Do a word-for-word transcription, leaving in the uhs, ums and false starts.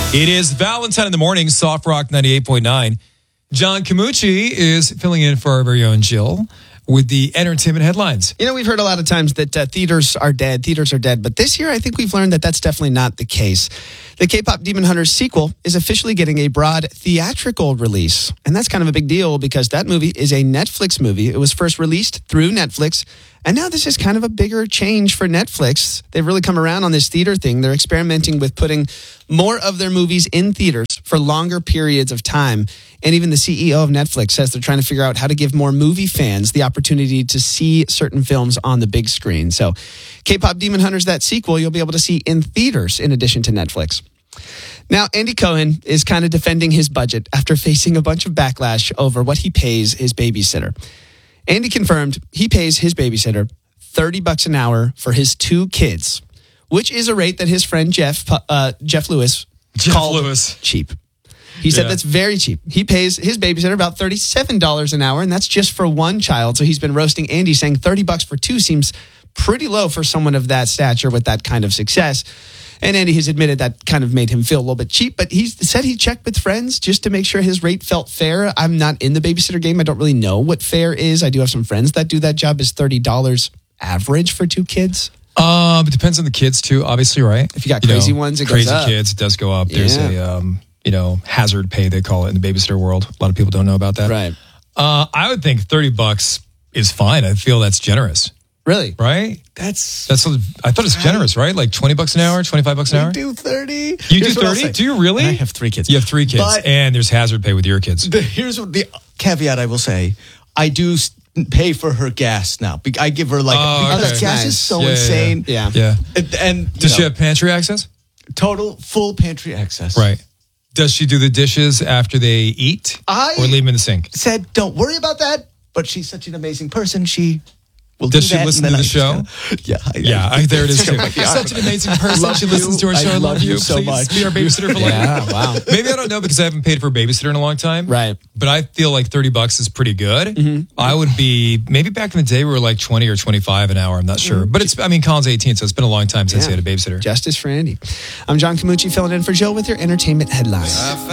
It is Valentine in the morning, Soft Rock ninety-eight point nine. John Camucci is filling in for our very own Jill with the entertainment headlines. You know, we've heard a lot of times that uh, theaters are dead, theaters are dead, but this year I think we've learned that that's definitely not the case. The K-pop Demon Hunters sequel is officially getting a broad theatrical release, and that's kind of a big deal because that movie is a Netflix movie. It was first released through Netflix, and now this is kind of a bigger change for Netflix. They've really come around on this theater thing. They're experimenting with putting more of their movies in theaters for longer periods of time. And even the C E O of Netflix says they're trying to figure out how to give more movie fans the opportunity to see certain films on the big screen. So K-pop Demon Hunters, that sequel, you'll be able to see in theaters in addition to Netflix. Now, Andy Cohen is kind of defending his budget after facing a bunch of backlash over what he pays his babysitter. Andy confirmed he pays his babysitter thirty bucks an hour for his two kids, which is a rate that his friend Jeff uh, Jeff Lewis Jeff called Lewis. cheap. He said Yeah. that's very cheap. He pays his babysitter about thirty-seven dollars an hour, and that's just for one child. So he's been roasting Andy, saying thirty bucks for two seems pretty low for someone of that stature with that kind of success. And Andy has admitted that kind of made him feel a little bit cheap, but he said he checked with friends just to make sure his rate felt fair. I'm not in the babysitter game. I don't really know what fair is. I do have some friends that do that job. Is thirty dollars average for two kids? Um, it depends on the kids too, obviously, right? If you got You crazy know, ones, it goes crazy up. kids, it does go up. There's Yeah. a um, you know, hazard pay, they call it in the babysitter world. A lot of people don't know about that. Right. Uh, I would think thirty bucks is fine. I feel that's generous, Really? right? That's That's what, I thought it's generous, right? Like twenty bucks an hour, twenty-five bucks an hour. I do thirty. You Here's do what I'll thirty? say. Do you really? I have three kids. You have three kids, But- and there's hazard pay with your kids. The, here's what the caveat I will say. I do s- pay for her gas now. Be- I give her like Oh, because okay. gas Nice. is so Yeah, yeah, insane. Yeah. Yeah. And, and Does you she know, have pantry access? total full pantry access? Right. Does she do the dishes after they eat, I- or leave them in the sink? Said don't worry about that. But she's such an amazing person. She will Does do she that, listen and to then the I show? just kinda- yeah. I, Yeah, I, there it is too. Yeah. Such an amazing person. Love She listens to our you. show. I I love love you. you so Please much. be our babysitter for life. Yeah, wow. Maybe I don't know because I haven't paid for a babysitter in a long time. Right. But I feel like thirty bucks is pretty good. I would be, maybe back in the day we were like twenty or twenty-five an hour. I'm not sure. But it's, I mean, Colin's eighteen, so it's been a long time since Yeah. he had a babysitter. Justice for Andy. I'm John Camucci filling in for Jill with your entertainment headlines.